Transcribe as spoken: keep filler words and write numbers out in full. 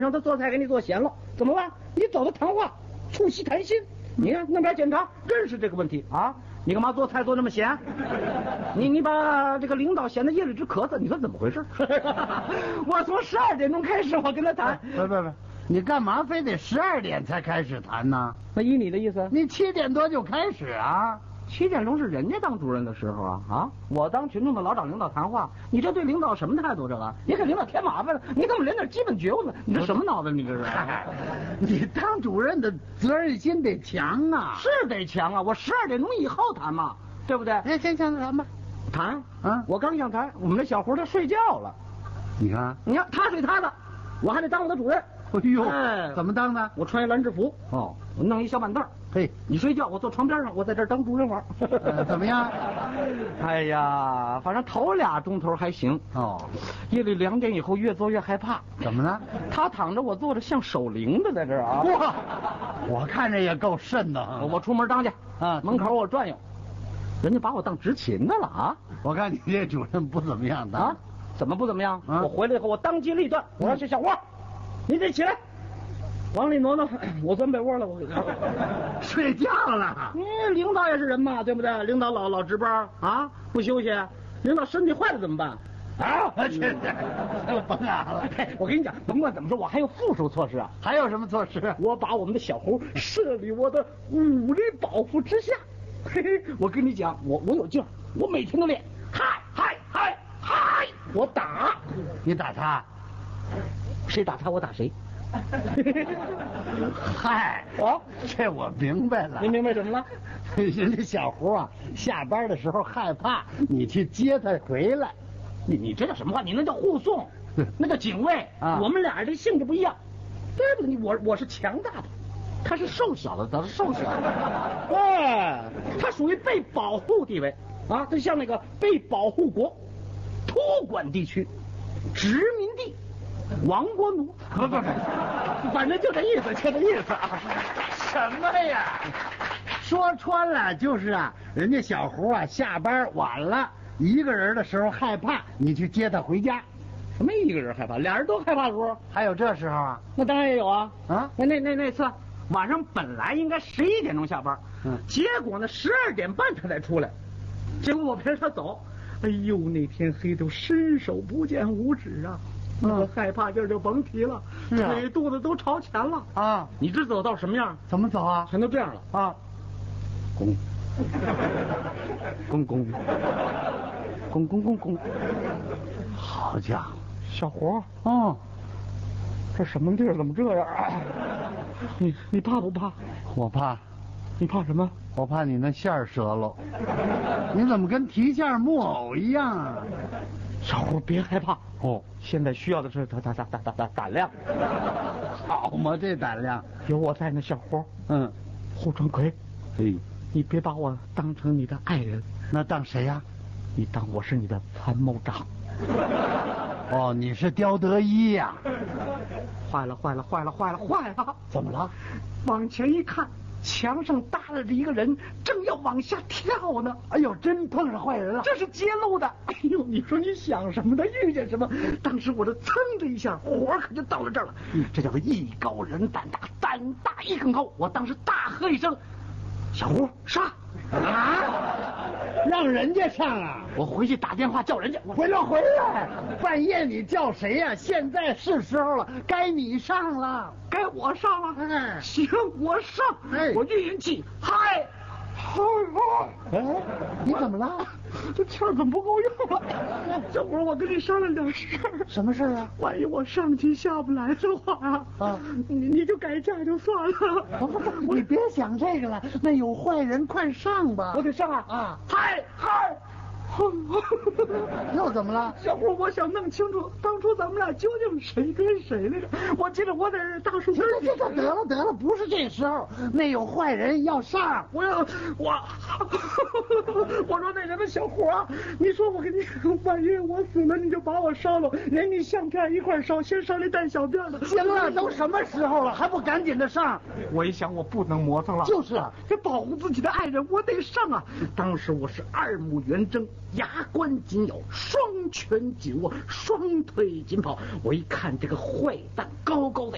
让他做菜给你做咸了，怎么办？你找他谈话，促膝谈心。你看那边检查，正是这个问题啊！你干嘛做菜做那么咸？你你把这个领导咸的夜里直咳嗽，你说怎么回事？我从十二点钟开始，我跟他谈。 不不不，你干嘛非得十二点才开始谈呢？ 那依你的意思， 你七点多就开始啊？ 七点钟是人家当主任的时候啊啊！我当群众的老长领导谈话，你这对领导什么态度？这个你给领导添麻烦了，你怎么连点基本觉悟呢？你这什么脑子？你这是？ 你当主任的责任心得强啊！ 是得强啊！我十二点钟以后谈嘛，对不对？ 哎，先先谈吧。 谈啊！ 我刚想谈，我们这小胡他睡觉了。 你看， 你看他睡他的，我还得当我的主任。 哎呦， 哎， 怎么当的？ 我穿一蓝制服，哦，我弄一小板凳。 嘿， 你睡觉，我坐床边上，我在这儿当主任玩、 呃。怎么样？ 哎呀，反正头俩钟头还行。 哦， 夜里两点以后越坐越害怕。 怎么了？ 他躺着，我坐着，像守灵的在这儿啊。 哇，我看着也够瘆的。 我出门当去啊， 门口我转悠，人家把我当执勤的了啊。 我看你这主任不怎么样的啊？怎么不怎么样？ 啊、 我回来以后，我当机立断，我说这小伙，你得起来。往里挪挪，我钻被窝了，我睡觉了。 你领导也是人嘛，对不对？领导老老值班啊，不休息，领导身体坏了怎么办？啊， 这这甭啊了。 我跟你讲，甭管怎么说，我还有附属措施啊。 还有什么措施？ 我把我们的小胡设立我的武力保护之下。嘿嘿，我跟你讲，我我有劲儿，我每天都练，嗨嗨嗨嗨，我打。 你打他？ 谁打他，我打谁。 嗨，哦，这我明白了。 你明白什么了？ 人家小胡啊，下班的时候害怕，你去接他回来。 你你这叫什么话？你那叫护送，那叫警卫啊。 我们俩人这性质不一样，对不对？你我我是强大的，他是瘦小的，他是瘦小的。哎，他属于被保护地位啊，就像那个被保护国，托管地区，殖民地。亡国奴，不不不，反正就这意思，就这意思啊。 什么呀？说穿了就是啊，人家小胡啊下班晚了，一个人的时候害怕，你去接他回家。 什么一个人害怕？俩人都害怕的时候， 还有这时候啊？ 那当然也有啊。 啊， 那那那那次晚上本来应该十一点钟下班， 嗯， 结果呢十二点半他才出来，结果我陪着他走，哎呦，那天黑都伸手不见五指啊。那个害怕劲儿就甭提了， 是啊， 腿肚子都朝前了啊！ 你这走到什么样？ 怎么走啊？ 全都这样了啊！ 拱，拱拱，拱拱拱拱。 好家伙， 小伙， 哦， 这什么地儿？怎么这样啊？你你怕不怕？ 我怕。 你怕什么？ 我怕你那线儿折了。你怎么跟提线木偶一样啊？ 小伙别害怕哦， 现在需要的是胆胆胆胆胆胆胆量。 好嘛，这胆量有我在呢，小伙。 嗯， 胡传魁， 嘿， 你别把我当成你的爱人， 那当谁呀、啊？ 你当我是你的参谋长。 哦，你是刁德一呀、啊？ 坏了坏了坏了坏了坏了！ 怎么了？ 往前一看，墙上搭着一个人，正要往下跳呢。 哎呦，真碰上坏人了！ 这是揭露的。哎呦，你说你想什么？他遇见什么？当时我这噌的一下，火可就到了这儿了。嗯，这叫做艺高人胆大，胆大艺更高。我当时大喝一声：“小胡上！” 啊！让人家上啊！ 我回去打电话叫人家。 回来回来！半夜你叫谁呀、啊？现在是时候了，该你上了， 该我上了。 哎， 行，我上。 哎， 我运气嗨。嗨嗨！ 哎，你怎么了？ 这气儿怎么不够用了？小伙，我跟你商量点事儿。 什么事啊？ 万一我上去下不来的话啊，啊你你就改嫁就算了。 不不不，你别想这个了，那有坏人，快上吧！ 我得上啊！ 啊！ 嗨嗨！ 又怎么了？ 小胡，我想弄清楚当初咱们俩究竟谁跟谁来着。我记得我在大树根。 这这得了得了，不是这时候，那有坏人要上。 我要我，我说那什么小胡啊，你说我给你，万一我死了，你就把我烧了，连你相片一块烧，先烧那带小辫的。 行了，都什么时候了，还不赶紧的上？ 我一想，我不能磨蹭了。 就是啊， 这保护自己的爱人，我得上啊！当时我是二目圆睁，牙关紧咬，双拳紧握，双腿紧跑。我一看这个坏蛋高高在